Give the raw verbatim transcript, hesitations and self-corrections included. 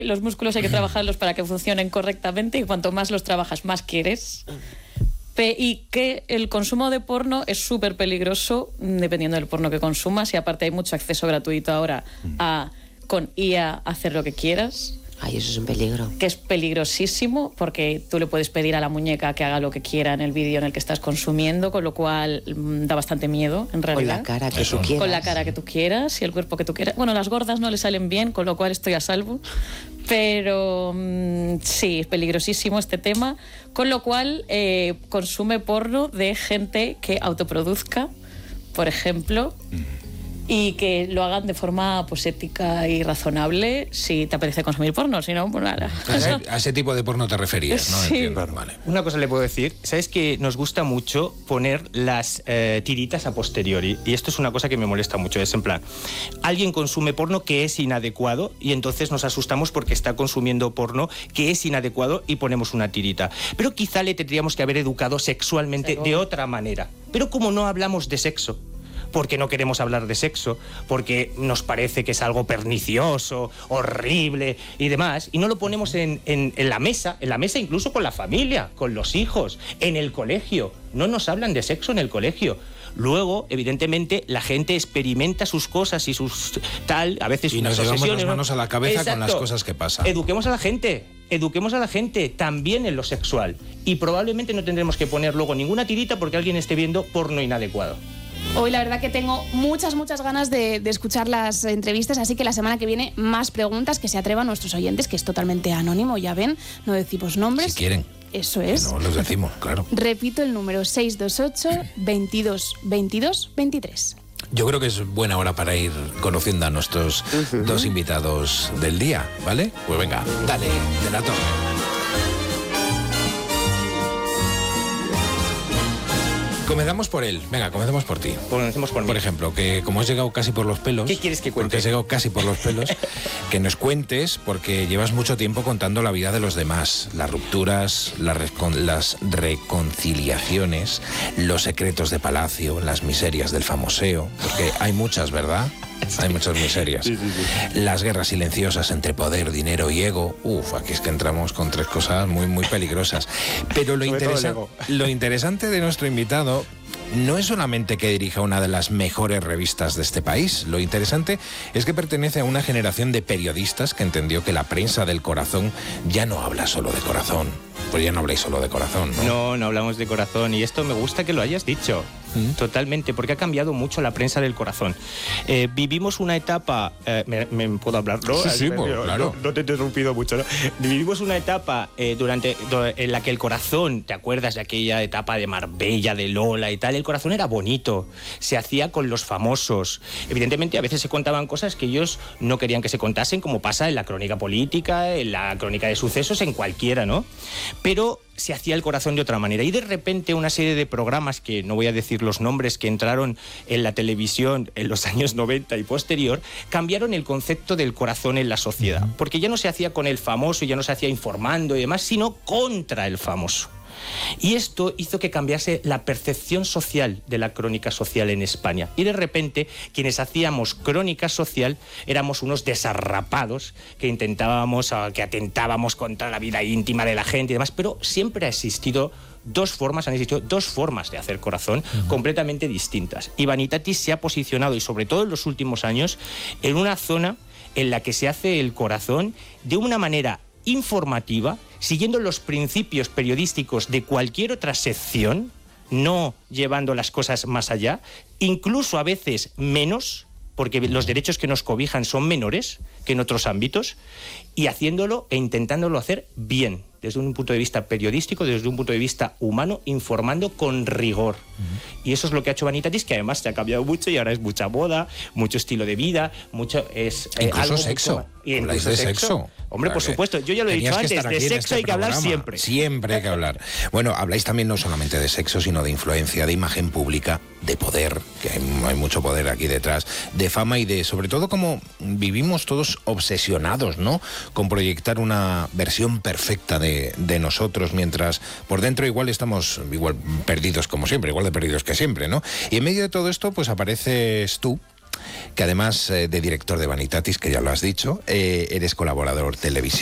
Los músculos hay que trabajarlos para que funcionen correctamente y cuanto más los trabajas, más quieres. Pe- y que el consumo de porno es súper peligroso dependiendo del porno que consumas, y aparte hay mucho acceso gratuito ahora a con I A hacer lo que quieras. Ay, eso es un peligro. Que es peligrosísimo porque tú le puedes pedir a la muñeca que haga lo que quiera en el vídeo en el que estás consumiendo, con lo cual mmm, da bastante miedo, en realidad. Con la cara que Eso. tú quieras. Con la cara que tú quieras y el cuerpo que tú quieras. Bueno, las gordas no le salen bien, con lo cual estoy a salvo. Pero mmm, sí, es peligrosísimo este tema. Con lo cual, eh, consume porno de gente que autoproduzca, por ejemplo. Mm. Y que lo hagan de forma pues ética y razonable si te apetece consumir porno, si no, pues nada. A ese, a ese tipo de porno te referías, ¿no? Sí. Entiendo, vale. Una cosa le puedo decir, ¿sabes que nos gusta mucho poner las eh, tiritas a posteriori? Y esto es una cosa que me molesta mucho, es en plan, alguien consume porno que es inadecuado y entonces nos asustamos porque está consumiendo porno que es inadecuado y ponemos una tirita. Pero quizá le tendríamos que haber educado sexualmente Seguro. de otra manera. Pero como no hablamos de sexo, porque no queremos hablar de sexo, porque nos parece que es algo pernicioso, horrible y demás, y no lo ponemos en, en, en la mesa, en la mesa incluso con la familia, con los hijos, en el colegio. No nos hablan de sexo en el colegio. Luego, evidentemente, la gente experimenta sus cosas y sus tal, a veces Y nos unas llevamos obsesiones, las ¿no? manos a la cabeza con las Exacto. cosas que pasan. Eduquemos a la gente, eduquemos a la gente también en lo sexual. Y probablemente no tendremos que poner luego ninguna tirita porque alguien esté viendo porno inadecuado. Hoy la verdad que tengo muchas, muchas ganas de, de escuchar las entrevistas, así que la semana que viene más preguntas, que se atrevan nuestros oyentes, que es totalmente anónimo, ya ven, no decimos nombres. Si quieren. Eso es. No los decimos, claro. Repito el número seis dos ocho, veintidós, veintidós, veintitrés. Yo creo que es buena hora para ir conociendo a nuestros uh-huh. dos invitados del día, ¿vale? Pues venga, dale, de la torre. Comenzamos por él. Venga, comencemos por ti. Comencemos por mí. Por ejemplo, que como has llegado casi por los pelos... ¿Qué quieres que cuente? Porque has llegado casi por los pelos, que nos cuentes, porque llevas mucho tiempo contando la vida de los demás, las rupturas, las, recon- las reconciliaciones, los secretos de palacio, las miserias del famoseo, porque hay muchas, ¿verdad? Hay muchas miserias. Sí, sí, sí. Las guerras silenciosas entre poder, dinero y ego. Uf, aquí es que entramos con tres cosas muy, muy peligrosas. Pero lo, interesa- lo interesante de nuestro invitado no es solamente que dirija una de las mejores revistas de este país. Lo interesante es que pertenece a una generación de periodistas que entendió que la prensa del corazón ya no habla solo de corazón. Pues ya no habláis solo de corazón, ¿no? No, no hablamos de corazón. Y esto me gusta que lo hayas dicho. ¿Mm? Totalmente, porque ha cambiado mucho la prensa del corazón. Eh, vivimos una etapa... Eh, me, me puedo hablar, ¿no? Sí, sí, me, pues, no, claro. No, no te he interrumpido mucho, ¿no? Vivimos una etapa eh, durante en la que el corazón, ¿te acuerdas de aquella etapa de Marbella, de Lola y tal? El corazón era bonito, se hacía con los famosos. Evidentemente, a veces se contaban cosas que ellos no querían que se contasen, como pasa en la crónica política, en la crónica de sucesos, en cualquiera, ¿no? Pero se hacía el corazón de otra manera. Y de repente una serie de programas, que no voy a decir los nombres, que entraron en la televisión en los años noventa y posterior, cambiaron el concepto del corazón en la sociedad. Porque ya no se hacía con el famoso, ya no se hacía informando y demás, sino contra el famoso. Y esto hizo que cambiase la percepción social de la crónica social en España. Y de repente, quienes hacíamos crónica social éramos unos desarrapados que intentábamos, que atentábamos contra la vida íntima de la gente y demás, pero siempre ha existido dos formas, han existido dos formas de hacer corazón uh-huh. completamente distintas. Y Vanitatis se ha posicionado, y sobre todo en los últimos años, en una zona en la que se hace el corazón de una manera informativa, siguiendo los principios periodísticos de cualquier otra sección, no llevando las cosas más allá, incluso a veces menos, porque los derechos que nos cobijan son menores que en otros ámbitos, y haciéndolo e intentándolo hacer bien, desde un punto de vista periodístico, desde un punto de vista humano, informando con rigor. Uh-huh. Y eso es lo que ha hecho Vanitatis, que además se ha cambiado mucho y ahora es mucha moda, mucho estilo de vida, mucho es eh, incluso algo sexo. Mucho, y Habláis de sexo. sexo. Hombre, por supuesto, yo ya lo he dicho antes, de sexo este hay que hablar siempre. Siempre hay que hablar. Bueno, habláis también no solamente de sexo, sino de influencia, de imagen pública, de poder, que hay, hay mucho poder aquí detrás, de fama y de, sobre todo, como vivimos todos obsesionados, ¿no?, con proyectar una versión perfecta de, de nosotros, mientras por dentro igual estamos igual perdidos como siempre, igual de perdidos que siempre, ¿no? Y en medio de todo esto, pues apareces tú, que además eh, de director de Vanitatis, que ya lo has dicho, eh, eres colaborador televisivo.